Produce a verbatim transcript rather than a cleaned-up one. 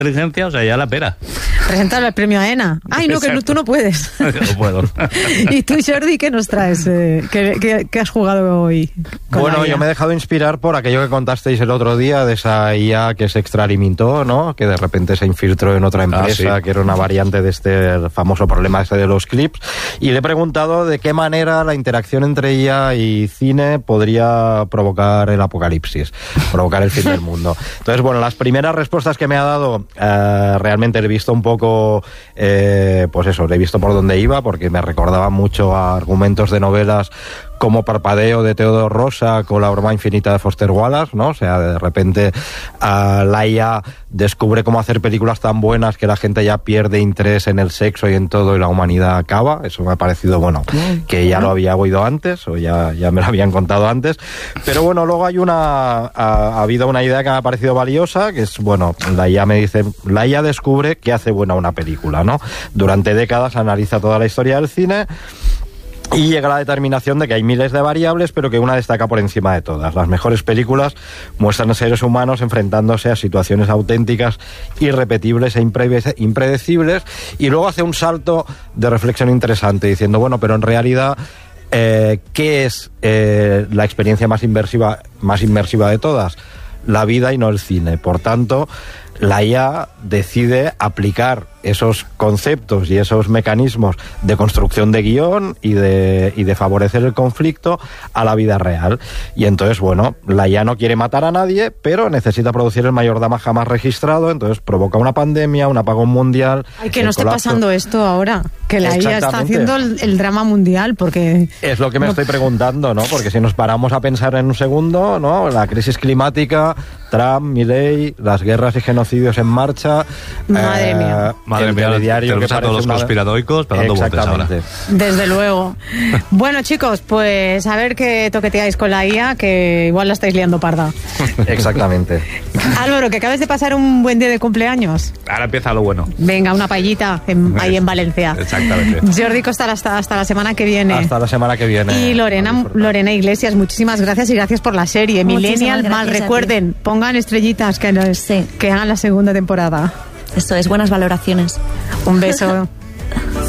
inteligencia, o sea, ya la pera. Presentarle el premio a ENA. Ay, no, que no, tú no puedes. No puedo. ¿Y tú, Jordi, qué nos traes? Eh, ¿qué, qué, qué has jugado hoy? Bueno, yo me he dejado inspirar por aquello que contasteis el otro día de esa I A que se extralimitó, ¿no? Que de repente se infiltró en otra empresa, ah, sí. que era una variante de este famoso problema ese de los clips. Y le he preguntado de qué manera la interacción entre I A y cine podría provocar el apocalipsis, provocar el fin del mundo. Entonces, bueno, las primeras respuestas que me ha dado, eh, realmente he visto un poco, eh, pues eso, le he visto por dónde iba, porque me recordaba mucho a argumentos de novelas como Parpadeo de Teodoro Rosa con La broma infinita de Foster Wallace, ¿no? O sea, de repente uh, la I A descubre cómo hacer películas tan buenas que la gente ya pierde interés en el sexo y en todo y la humanidad acaba. Eso me ha parecido, bueno, que ya lo había oído antes o ya, ya me lo habían contado antes. Pero bueno, luego hay una, ha, ha habido una idea que me ha parecido valiosa, que es, bueno, la I A me dice, la I A descubre qué hace buena una película, ¿no? Durante décadas analiza toda la historia del cine y llega a la determinación de que hay miles de variables, pero que una destaca por encima de todas. Las mejores películas muestran a seres humanos enfrentándose a situaciones auténticas, irrepetibles e impre- impredecibles, y luego hace un salto de reflexión interesante, diciendo, bueno, pero en realidad, eh, ¿qué es eh, la experiencia más inmersiva, más inmersiva de todas? La vida y no el cine. Por tanto, la I A decide aplicar esos conceptos y esos mecanismos de construcción de guión y de, y de favorecer el conflicto a la vida real. Y entonces, bueno, la I A no quiere matar a nadie, pero necesita producir el mayor drama jamás registrado, entonces provoca una pandemia, un apagón mundial. Ay, que no esté pasando esto ahora, que la I A está haciendo el, el drama mundial, porque... Es lo que me no... estoy preguntando, ¿no? Porque si nos paramos a pensar en un segundo, ¿no? La crisis climática, Trump, Milei, las guerras y genocidios en marcha... Madre eh, mía. Madre mía, tenemos a todos los una... conspiranoicos dando vueltas ahora. Desde luego. Bueno, chicos, pues a ver qué toqueteáis con la I A, que igual la estáis liando parda. Exactamente. Álvaro, que acabes de pasar un buen día de cumpleaños. Ahora empieza lo bueno. Venga, una paellita en, ahí en Valencia. Exactamente. Jordi Costa, hasta, hasta la semana que viene. Hasta la semana que viene. Y Lorena, Lorena Iglesias, muchísimas gracias y gracias por la serie. Millennial, mal recuerden, pongan estrellitas que, nos, sí. que hagan la segunda temporada. Eso es, buenas valoraciones. Un beso.